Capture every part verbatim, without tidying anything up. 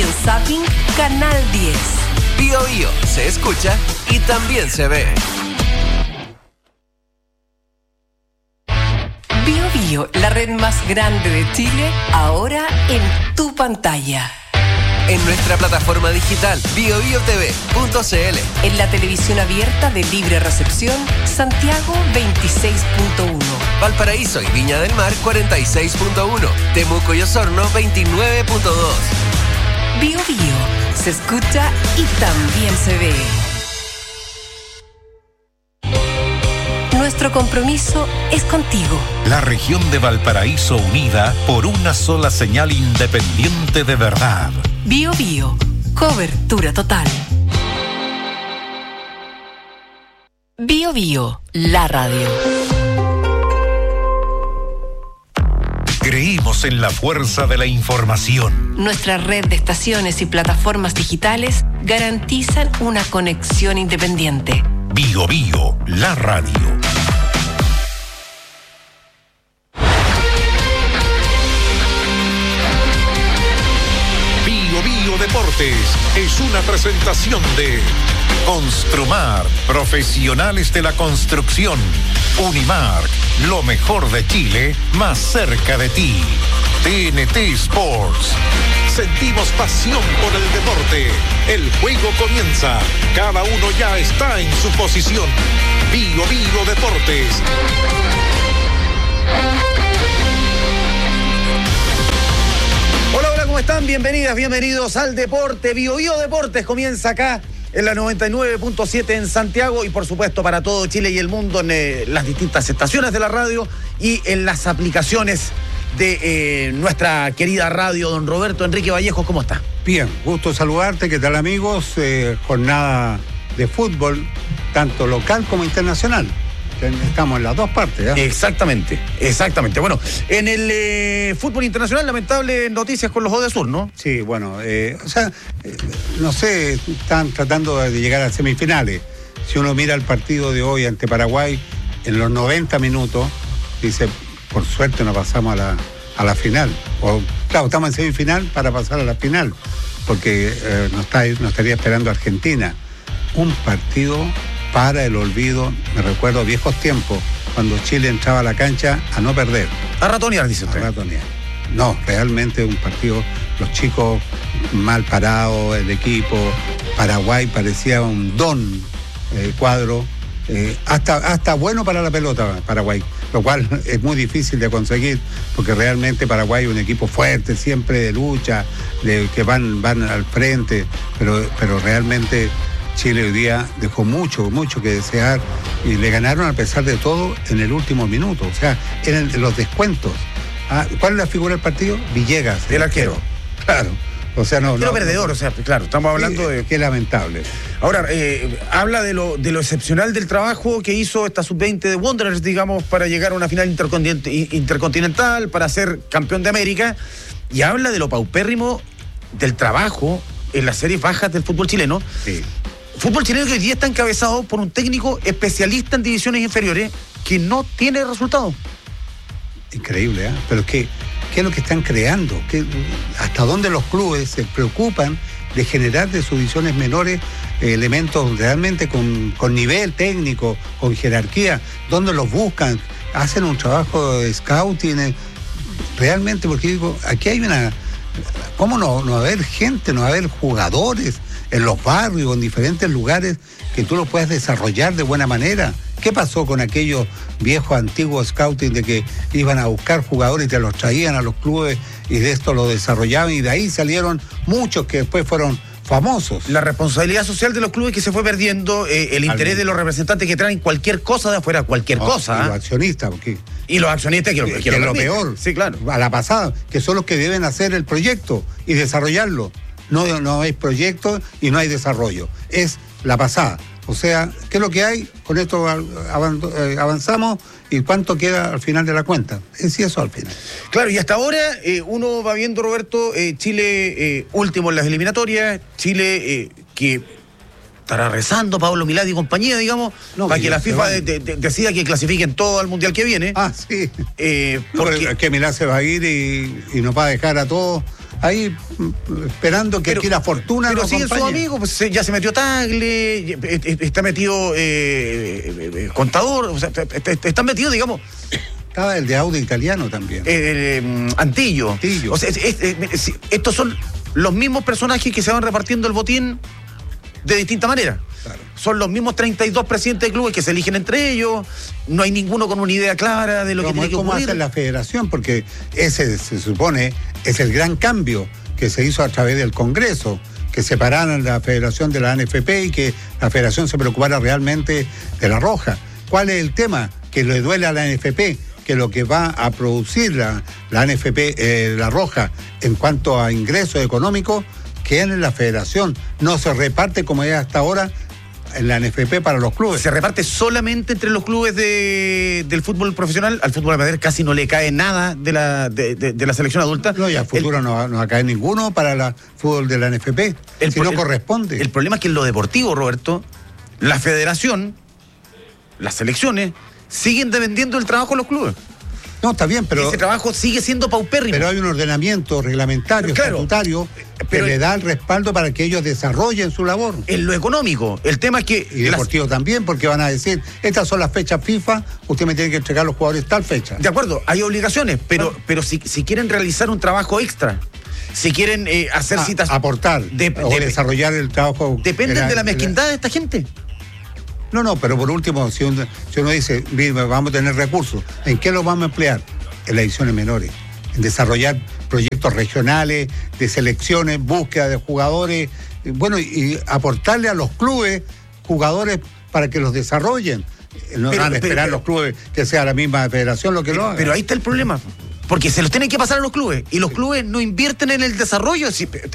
y en Zapping, Canal diez. Bio Bio se escucha y también se ve. Bio Bio, la red más grande de Chile, ahora en tu pantalla. En nuestra plataforma digital bio bio t v punto c l. En la televisión abierta de libre recepción, Santiago veintiséis punto uno. Valparaíso y Viña del Mar cuarenta y seis punto uno. Temuco y Osorno veintinueve punto dos. Bio Bio, se escucha y también se ve. Nuestro compromiso es contigo. La región de Valparaíso unida por una sola señal independiente de verdad. Bio Bio, cobertura total. Bio Bio, la radio. Creímos en la fuerza de la información. Nuestra red de estaciones y plataformas digitales garantizan una conexión independiente. Bio Bio, la radio. Bio Bio Deportes es una presentación de Construmar, profesionales de la construcción. Unimark, lo mejor de Chile, más cerca de ti. T N T Sports. Sentimos pasión por el deporte. El juego comienza. Cada uno ya está en su posición. Bio Bio Deportes. Hola, hola, ¿cómo están? Bienvenidas, bienvenidos al Deporte. Bio Bio Deportes comienza acá en la noventa y nueve punto siete en Santiago y por supuesto para todo Chile y el mundo en eh, las distintas estaciones de la radio y en las aplicaciones de eh, nuestra querida radio. Don Roberto Enrique Vallejo, ¿cómo está? Bien, gusto saludarte, ¿qué tal amigos? Eh, jornada de fútbol, tanto local como internacional. Estamos en las dos partes, ¿eh? Exactamente, exactamente. Bueno, en el eh, fútbol internacional, lamentables noticias con los Odesur, ¿no? Sí, bueno, eh, o sea, eh, no sé, están tratando de llegar a semifinales. Si uno mira el partido de hoy ante Paraguay, en los noventa minutos, dice, por suerte no pasamos a la, a la final. O, claro, estamos en semifinal para pasar a la final, porque eh, nos, está, nos estaría esperando Argentina. Un partido para el olvido, me recuerdo viejos tiempos, cuando Chile entraba a la cancha a no perder. A ratonear, dice usted. A ratonear. No, realmente un partido, los chicos mal parados, el equipo, Paraguay parecía un don eh, cuadro, eh, hasta, hasta bueno para la pelota Paraguay, lo cual es muy difícil de conseguir, porque realmente Paraguay es un equipo fuerte, siempre de lucha, de que van, van al frente, pero, pero realmente Chile hoy día dejó mucho, mucho que desear y le ganaron a pesar de todo en el último minuto, o sea, eran los descuentos. Ah, ¿cuál es la figura del partido? Villegas. El, el arquero. arquero. Claro. O sea, no. Pero no, perdedor, no, o sea, claro, estamos hablando qué, de. Qué lamentable. Ahora, eh, habla de lo, de lo excepcional del trabajo que hizo esta sub veinte de Wanderers, digamos, para llegar a una final intercontinental, para ser campeón de América, y habla de lo paupérrimo del trabajo en las series bajas del fútbol chileno. Sí. Fútbol chileno que hoy día está encabezado por un técnico especialista en divisiones inferiores que no tiene resultados. Increíble, ¿eh? Pero ¿qué, qué es lo que están creando? ¿Qué, ¿Hasta dónde los clubes se preocupan de generar de sus divisiones menores eh, elementos realmente con, con nivel técnico, con jerarquía? ¿Dónde los buscan? ¿Hacen un trabajo de scouting? Eh, realmente, porque digo, aquí hay una... ¿Cómo no, no va a haber gente, no va a haber jugadores en los barrios, en diferentes lugares, que tú lo puedas desarrollar de buena manera? ¿Qué pasó con aquellos viejos antiguos scouting de que iban a buscar jugadores y te los traían a los clubes y de esto lo desarrollaban y de ahí salieron muchos que después fueron famosos? La responsabilidad social de los clubes que se fue perdiendo, eh, el interés de los representantes que traen cualquier cosa de afuera, cualquier no, cosa. Y ¿eh? los accionistas, porque... Y los accionistas que, que, que, que lo, lo peor, sí, claro, a la pasada, que son los que deben hacer el proyecto y desarrollarlo. No, no hay proyecto y no hay desarrollo. Es la pasada. O sea, ¿qué es lo que hay? Con esto avanzamos y cuánto queda al final de la cuenta. Es eso al final. Claro, y hasta ahora eh, uno va viendo, Roberto, eh, Chile eh, último en las eliminatorias, Chile eh, que... estará rezando Pablo Milad y compañía, digamos, no, para que la FIFA de, de, de, decida que clasifiquen todo al Mundial que viene. Ah, sí. Eh, porque... No, que Milad se va a ir y, y nos va a dejar a todos ahí esperando que pero, aquí la fortuna pero nos siguen sus acompañe. amigos, pues, ya se metió Tagle, está metido eh, Contador, o sea, están metidos, digamos. Estaba el de Audi italiano también. Eh, eh, Antillo. Antillo. O sea, es, es, es, estos son los mismos personajes que se van repartiendo el botín de distinta manera. Claro. Son los mismos treinta y dos presidentes de clubes que se eligen entre ellos, no hay ninguno con una idea clara de lo Pero que tiene que ¿cómo ocurrir. hace la federación? Porque ese, se supone, es el gran cambio que se hizo a través del Congreso, que separaran la federación de la N F P y que la federación se preocupara realmente de la roja. ¿Cuál es el tema? Que le duele a la N F P, que lo que va a producir la, la N F P, eh, la roja, en cuanto a ingresos económicos, queda en la federación. No se reparte como es hasta ahora en la N F P para los clubes. Se reparte solamente entre los clubes de, del fútbol profesional. Al fútbol amateur casi no le cae nada de la, de, de, de la selección adulta. No, y al futuro el, no, va, no va a caer ninguno para el fútbol de la N F P, el, si no el, corresponde. El problema es que en lo deportivo, Roberto, la federación, las selecciones, siguen dependiendo del trabajo de los clubes. No, está bien, pero... Ese trabajo sigue siendo paupérrimo. Pero hay un ordenamiento reglamentario, claro, estatutario, que le da el respaldo para que ellos desarrollen su labor. En lo económico, el tema es que... Y deportivo las... también, porque van a decir, estas son las fechas FIFA, usted me tiene que entregar a los jugadores tal fecha. De acuerdo, hay obligaciones, pero, ¿Ah? pero si, si quieren realizar un trabajo extra, si quieren eh, hacer a, citas... Aportar, de, o de, desarrollar el trabajo... Dependen de la, de la mezquindad de, la... de esta gente. No, no, pero por último, si uno, si uno dice, vamos a tener recursos, ¿en qué los vamos a emplear? En las ediciones menores, en desarrollar proyectos regionales, de selecciones, búsqueda de jugadores, bueno, y aportarle a los clubes jugadores para que los desarrollen. No pero, van a esperar pero, los clubes que sea la misma federación lo que pero, lo haga. Pero ahí está el problema, porque se los tienen que pasar a los clubes, y los sí. clubes no invierten en el desarrollo.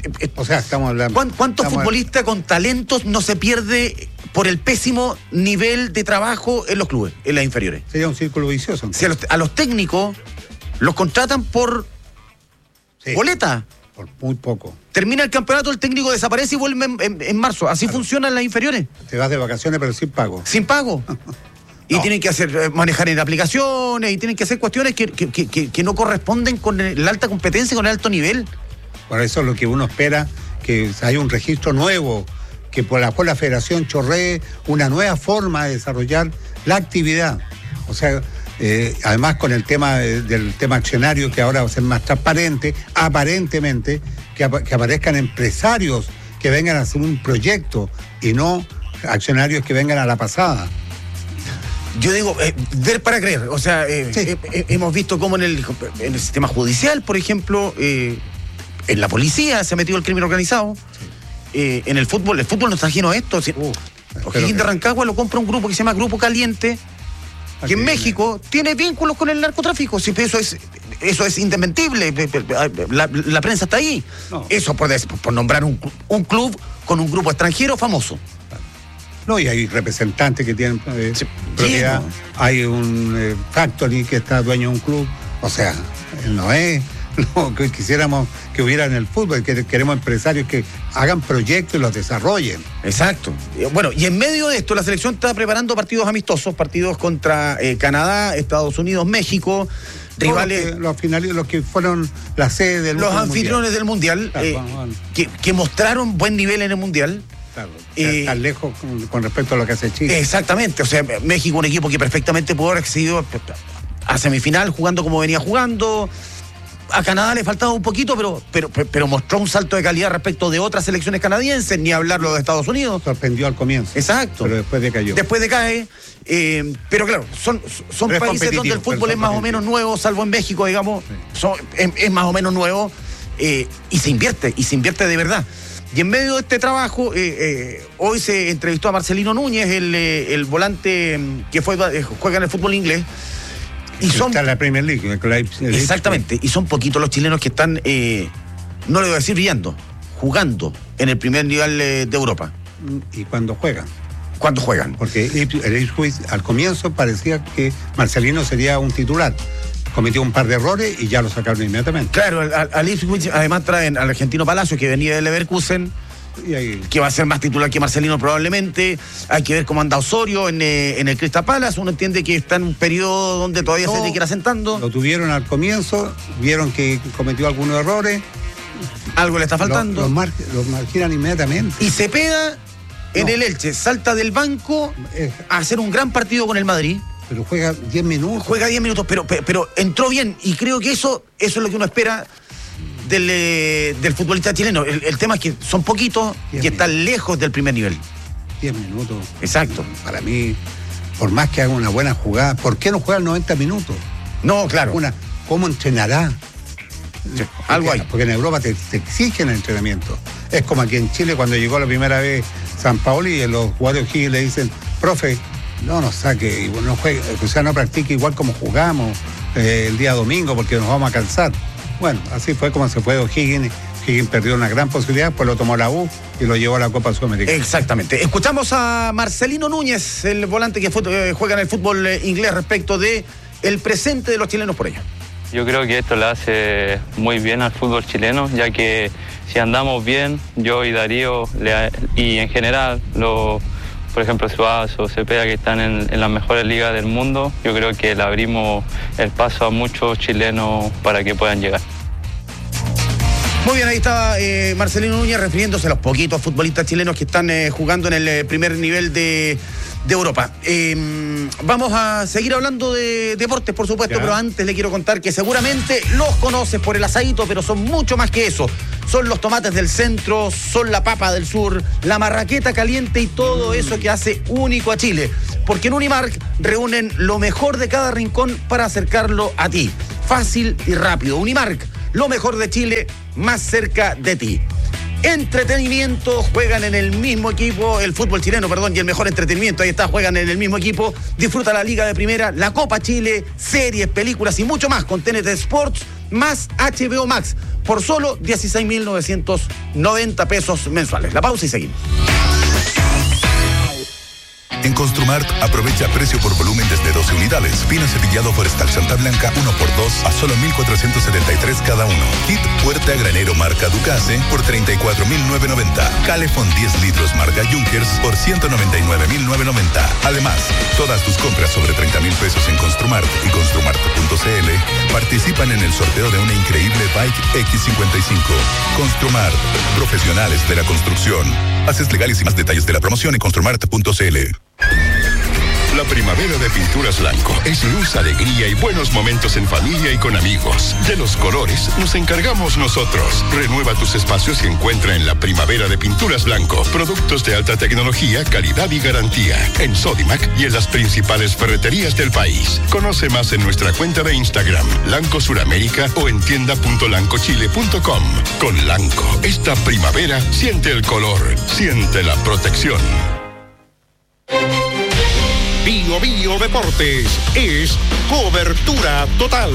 O sea, estamos hablando... ¿Cuántos estamos futbolistas con talentos no se pierde por el pésimo nivel de trabajo en los clubes, en las inferiores? Sería un círculo vicioso. Si a, los, a los técnicos los contratan por sí, boleta. Por muy poco. Termina el campeonato, el técnico desaparece y vuelve en, en, en marzo. Así claro. funcionan las inferiores. Te vas de vacaciones pero sin pago. Sin pago. Y no. tienen que hacer manejar en aplicaciones y tienen que hacer cuestiones que, que, que, que no corresponden con la alta competencia, con el alto nivel. Por eso es lo que uno espera, que haya un registro nuevo, que por la, por la federación chorree una nueva forma de desarrollar la actividad. O sea, eh, además con el tema de, del tema accionario, que ahora va a ser más transparente, aparentemente, que, ap que aparezcan empresarios que vengan a hacer un proyecto y no accionarios que vengan a la pasada. Yo digo, eh, ver para creer. O sea, eh, sí. eh, eh, hemos visto cómo en el, en el sistema judicial, por ejemplo, eh, en la policía se ha metido el crimen organizado. Sí. Eh, en el fútbol, el fútbol no está ajeno a esto. Uh, O'Higgins de Rancagua lo compra un grupo que se llama Grupo Caliente, que en México tiene vínculos con el narcotráfico. Sí, eso es, eso es indesmentible. La, la prensa está ahí. No. Eso por, por nombrar un, un club con un grupo extranjero famoso. No, y hay representantes que tienen eh, sí, propiedad. Sí, no. Hay un eh, factory que está dueño de un club. O sea, no es lo que quisiéramos que hubiera en el fútbol, que queremos empresarios que hagan proyectos y los desarrollen. Exacto. Bueno, y en medio de esto, la selección está preparando partidos amistosos, partidos contra eh, Canadá, Estados Unidos, México, rivales... Los que, los, finales, los que fueron la sede del Los anfitriones mundial. del Mundial, claro, eh, bueno, bueno. Que, que mostraron buen nivel en el Mundial. Claro, eh, tan lejos con, con respecto a lo que hace Chile. Exactamente, o sea, México, un equipo que perfectamente pudo haber accedido a semifinal jugando como venía jugando. A Canadá le faltaba un poquito, pero, pero, pero mostró un salto de calidad respecto de otras selecciones canadienses, ni hablarlo de Estados Unidos. Sorprendió al comienzo. Exacto. Pero después decayó. Después decae. Eh, pero claro, son, son países donde el fútbol es más o menos nuevo, salvo en México, digamos. Sí. Son, es, es más o menos nuevo eh, y se invierte, y se invierte de verdad. Y en medio de este trabajo, eh, eh, hoy se entrevistó a Marcelino Núñez, el, eh, el volante que fue, eh, juega en el fútbol inglés. Y son, está en la Premier League. El Leipzig, el exactamente, Leipzig. Y son poquitos los chilenos que están, eh, no le voy a decir brillando, jugando en el primer nivel eh, de Europa. ¿Y cuándo juegan? ¿Cuándo juegan? Porque el Leipzig al comienzo parecía que Marcelino sería un titular. Cometió un par de errores y ya lo sacaron inmediatamente. Claro, al Ipswich además traen al argentino Palacio, que venía del Leverkusen, y ahí... que va a ser más titular que Marcelino probablemente. Hay que ver cómo anda Osorio en, eh, en el Crystal Palace. Uno entiende que está en un periodo donde todavía no, se tiene que ir asentando. Lo tuvieron al comienzo, vieron que cometió algunos errores, Algo le está faltando. Los, los, mar, los marginan inmediatamente. Y Cepeda en No. el Elche salta del banco Eh, a hacer un gran partido con el Madrid. Pero juega diez minutos. Juega diez minutos, pero, pero, pero entró bien. Y creo que eso, eso es lo que uno espera del, eh, del futbolista chileno. El, el tema es que son poquitos Diez y están lejos del primer nivel. diez minutos. Exacto. Para mí, por más que haga una buena jugada, ¿por qué no juega noventa minutos? No, claro. Una, ¿cómo entrenará? Sí, algo hay. Porque en Europa te, te exigen el entrenamiento. Es como aquí en Chile cuando llegó la primera vez San Paoli y los jugadores Higgins le dicen, profe, no nos saque, no juegue, o sea, no practique igual como jugamos eh, el día domingo porque nos vamos a cansar. Bueno, así fue como se fue O'Higgins. Higgins perdió una gran posibilidad, pues lo tomó la U y lo llevó a la Copa Sudamericana. Exactamente. Escuchamos a Marcelino Núñez, el volante que fue, eh, juega en el fútbol eh, inglés, respecto de el presente de los chilenos por ello. Yo creo que esto le hace muy bien al fútbol chileno, ya que si andamos bien, yo y Darío, le, y en general, lo, por ejemplo, Suazo, Cepeda, que están en, en las mejores ligas del mundo, yo creo que le abrimos el paso a muchos chilenos para que puedan llegar. Muy bien, ahí estaba eh, Marcelino Núñez refiriéndose a los poquitos futbolistas chilenos que están eh, jugando en el eh, primer nivel de, de Europa. Eh, vamos a seguir hablando de deportes, por supuesto, Ya. pero antes le quiero contar que seguramente los conoces por el asadito, pero son mucho más que eso. Son los tomates del centro, son la papa del sur, la marraqueta caliente y todo eso que hace único a Chile. Porque en Unimark reúnen lo mejor de cada rincón para acercarlo a ti. Fácil y rápido. Unimark, lo mejor de Chile, más cerca de ti. Entretenimiento, juegan en el mismo equipo, el fútbol chileno, perdón, y el mejor entretenimiento, ahí está, juegan en el mismo equipo, disfruta la Liga de Primera, la Copa Chile, series, películas y mucho más con T N T Sports más H B O Max por solo dieciséis mil novecientos noventa pesos mensuales. La pausa y seguimos. En Construmart, aprovecha precio por volumen desde doce unidades. Pino cepillado Forestal Santa Blanca uno por dos a solo mil cuatrocientos setenta y tres cada uno. Kit puerta granero marca Ducase por treinta y cuatro mil novecientos noventa. Calefón diez litros marca Junkers por ciento noventa y nueve mil novecientos noventa. Además, todas tus compras sobre treinta mil pesos en Construmart y construmart punto c l participan en el sorteo de una increíble Bike X cincuenta y cinco. Construmart, profesionales de la construcción. Haces legales y más detalles de la promoción en construmart punto c l. La primavera de Pinturas Blanco es luz, alegría y buenos momentos en familia y con amigos. De los colores nos encargamos nosotros. Renueva tus espacios y encuentra en la primavera de Pinturas Blanco productos de alta tecnología, calidad y garantía. En Sodimac y en las principales ferreterías del país. Conoce más en nuestra cuenta de Instagram, Lanco Suramérica, o en tienda punto lancochile punto com. Con Lanco, esta primavera siente el color, siente la protección. Bio Bio Deportes es cobertura total.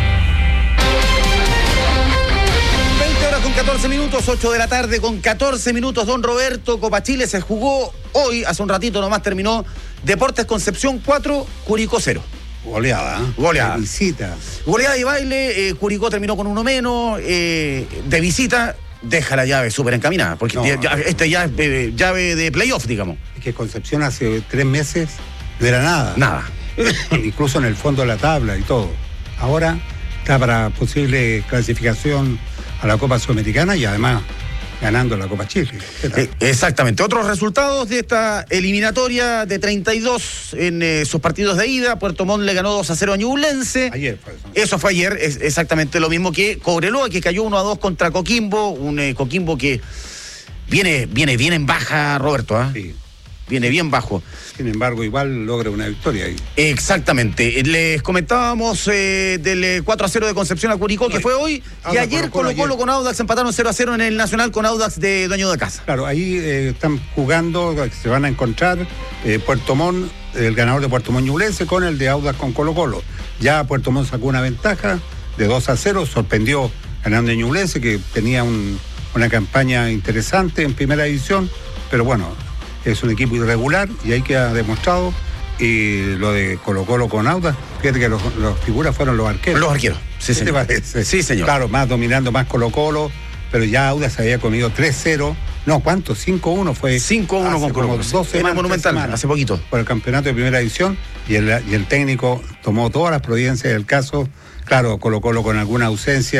veinte horas con catorce minutos, ocho de la tarde con catorce minutos. Don Roberto, Copa Chile se jugó hoy, hace un ratito nomás terminó. Deportes Concepción cuatro, Curicó cero. Goleada, ¿eh? Goleada. De visita. Goleada y baile, eh, Curicó terminó con uno menos, eh, de visita deja la llave súper encaminada, porque No. ya, ya- este ya es eh, llave de playoff, digamos. Es que Concepción hace tres meses no era nada. Nada. Incluso en el fondo de la tabla y todo. Ahora está para posible clasificación a la Copa Sudamericana y además ganando la Copa Chile. ¿Qué tal? Eh, exactamente. Otros resultados de esta eliminatoria de treinta y dos en eh, sus partidos de ida. Puerto Montt le ganó dos a cero a Ñublense. Ayer fue eso. Eso fue ayer, es exactamente lo mismo que Cobreloa, que cayó uno a dos contra Coquimbo. Un eh, Coquimbo que viene, viene bien en baja, Roberto, ¿ah? Sí. Viene bien bajo. Sin embargo, igual logra una victoria ahí. Exactamente. Les comentábamos eh, del eh, cuatro a cero de Concepción a Curicó, que No, fue hoy. Audax Y ayer Colo-Colo Colo Colo ayer. con Audax empataron cero a cero en el Nacional con Audax de dueño de casa. Claro, ahí eh, están jugando, se van a encontrar eh, Puerto Montt, el ganador de Puerto Montt Ñublense con el de Audax con Colo Colo. Ya Puerto Montt sacó una ventaja de dos a cero, sorprendió ganando a Ñublense, que tenía un, una campaña interesante en primera división, pero bueno, es un equipo irregular y ahí queda demostrado. Y lo de Colo Colo con Audax, fíjate que los, los figuras fueron los arqueros. Los arqueros. Sí, ¿Qué te señor. parece? Sí, señor. Claro, más dominando más Colo Colo, pero ya Audax había comido tres cero. No, ¿cuánto? cinco uno fue. cinco uno hace con Colo como Colo. dos Era semanas, Monumental, tres semanas, hace poquito. por el campeonato de primera división y el, y el técnico tomó todas las providencias del caso. Claro, Colo Colo con alguna ausencia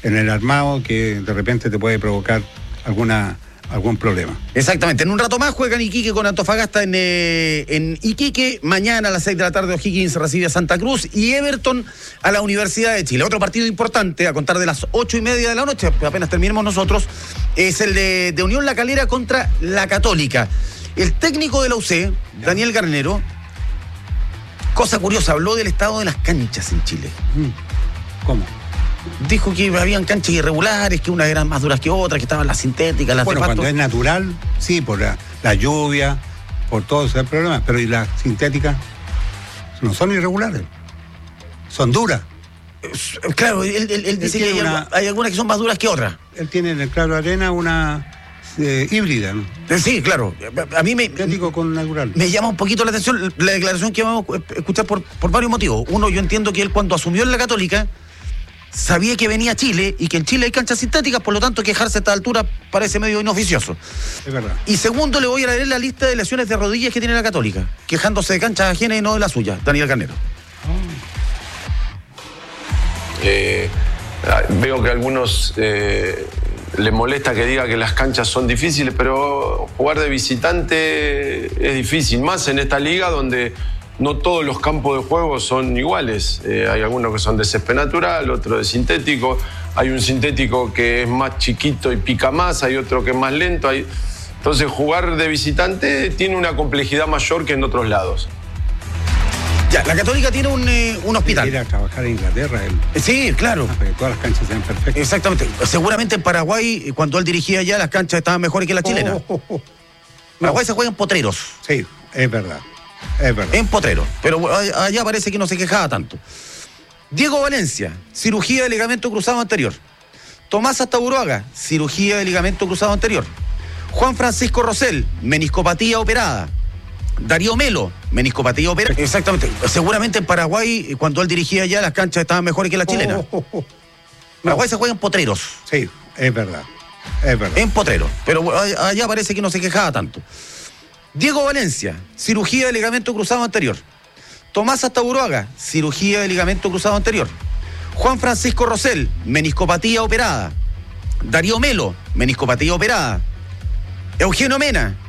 en el armado que de repente te puede provocar alguna algún problema. Exactamente. En un rato más juegan Iquique con Antofagasta en, eh, en Iquique. Mañana a las seis de la tarde O'Higgins recibe a Santa Cruz y Everton a la Universidad de Chile. Otro partido importante a contar de las ocho y media de la noche, apenas terminemos nosotros, es el de, de Unión La Calera contra La Católica. El técnico de la U C, Daniel Garnero, cosa curiosa, habló del estado de las canchas en Chile. ¿Cómo? Dijo que habían canchas irregulares, que unas eran más duras que otras, que estaban las sintéticas, las bueno, de pasto. Cuando es natural, sí, por la, la lluvia, por todos esos problemas, pero y las sintéticas no son irregulares, son duras. Claro, él, él, él dice él que hay, una, hay algunas que son más duras que otras. Él tiene en el Claro Arena una eh, híbrida, ¿no? Sí, claro. A mí me, sintético con natural. Me llama un poquito la atención la declaración que vamos a escuchar por, por varios motivos. Uno, yo entiendo que él cuando asumió en la Católica sabía que venía a Chile y que en Chile hay canchas sintéticas, por lo tanto quejarse a esta altura parece medio inoficioso. Es verdad. Y segundo, le voy a leer la lista de lesiones de rodillas que tiene la Católica, quejándose de canchas ajenas y no de la suya. Daniel Garnero. Oh. Eh, veo que a algunos eh, les molesta que diga que las canchas son difíciles, pero jugar de visitante es difícil, más en esta liga donde no todos los campos de juego son iguales. Eh, hay algunos que son de césped natural, otro de sintético. Hay un sintético que es más chiquito y pica más, hay otro que es más lento. Hay... Entonces, jugar de visitante tiene una complejidad mayor que en otros lados. Ya, la Católica tiene un, eh, un hospital. Ir a trabajar en Inglaterra. Él. Sí, claro. Ah, para que todas las canchas sean perfectas. Exactamente. Seguramente en Paraguay, cuando él dirigía allá, las canchas estaban mejores que las chilenas. Oh, oh, oh. Paraguay no. Se juega en potreros. Sí, es verdad. Es verdad. En Potrero, pero allá parece que no se quejaba tanto. Diego Valencia, cirugía de ligamento cruzado anterior. Tomás Astaburuaga, cirugía de ligamento cruzado anterior. Juan Francisco Rosell, meniscopatía operada. Darío Melo, meniscopatía operada. Exactamente. Seguramente en Paraguay, cuando él dirigía allá, las canchas estaban mejores que las chilenas. Oh, oh, oh. Paraguay no. Se juega en potreros. Sí, es verdad. Es verdad. En Potrero, pero allá parece que no se quejaba tanto. Diego Valencia, cirugía de ligamento cruzado anterior. Tomás Astaburuaga, cirugía de ligamento cruzado anterior. Juan Francisco Rosell, meniscopatía operada. Darío Melo, meniscopatía operada. Eugenio Mena,